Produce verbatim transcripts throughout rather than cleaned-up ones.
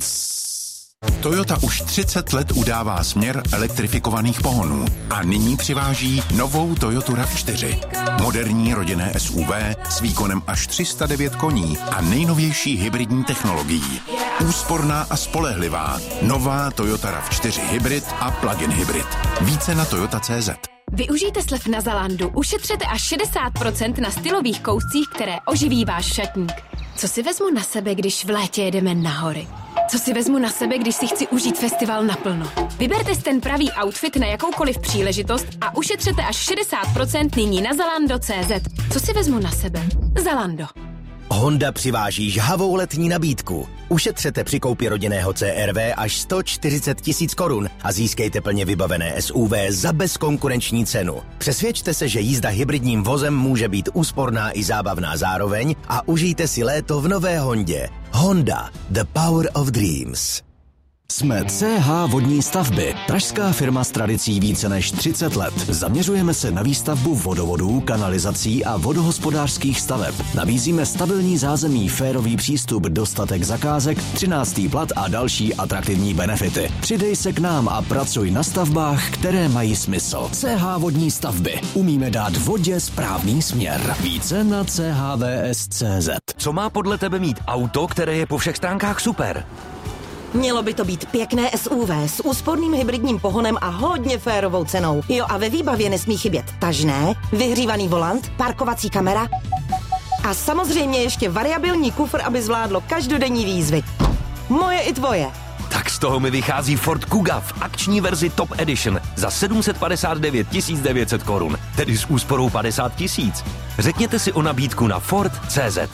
Toyota už třicet let udává směr elektrifikovaných pohonů a nyní přiváží novou Toyotu rav čtyři. Moderní rodinné S U V s výkonem až tři sta devět koní a nejnovější hybridní technologií. Úsporná a spolehlivá. Nová Toyota rav čtyři hybrid a plug-in hybrid. Více na toyota tečka cé zet. Využijte slev na Zalandu. Ušetřete až šedesát procent na stylových kouscích, které oživí váš šatník. Co si vezmu na sebe, když v létě jedeme na hory? Co si vezmu na sebe, když si chci užít festival naplno? Vyberte si ten pravý outfit na jakoukoliv příležitost a ušetřete až šedesát procent nyní na zalando tečka cé zet. Co si vezmu na sebe? Zalando. Honda přiváží žhavou letní nabídku. Ušetřete při koupi rodinného C R V až sto čtyřicet tisíc korun a získejte plně vybavené S U V za bezkonkurenční cenu. Přesvědčte se, že jízda hybridním vozem může být úsporná i zábavná zároveň a užijte si léto v nové Hondě. Honda. The power of dreams. Jsme C H Vodní stavby, pražská firma s tradicí více než třicet let. Zaměřujeme se na výstavbu vodovodů, kanalizací a vodohospodářských staveb. Nabízíme stabilní zázemí, férový přístup, dostatek zakázek, třináctý plat a další atraktivní benefity. Přidej se k nám a pracuj na stavbách, které mají smysl. C H Vodní stavby. Umíme dát vodě správný směr. Více na c h v s tečka c z. Co má podle tebe mít auto, které je po všech stránkách super? Mělo by to být pěkné S U V s úsporným hybridním pohonem a hodně férovou cenou. Jo, a ve výbavě nesmí chybět tažné, vyhřívaný volant, parkovací kamera a samozřejmě ještě variabilní kufr, aby zvládlo každodenní výzvy. Moje i tvoje. Tak z toho mi vychází Ford Kuga v akční verzi Top Edition za sedm set padesát devět tisíc devět set korun, tedy s úsporou padesát tisíc. Řekněte si o nabídku na Ford tečka cé zet.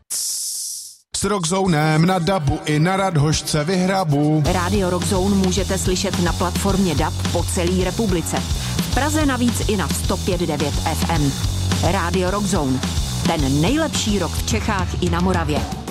S Rockzónem na dabu i na Radhošce vyhrabu. Rádio Rockzone můžete slyšet na platformě D A B po celé republice. V Praze navíc i na sto pět devět F M. Rádio Rockzone. Ten nejlepší rock v Čechách i na Moravě.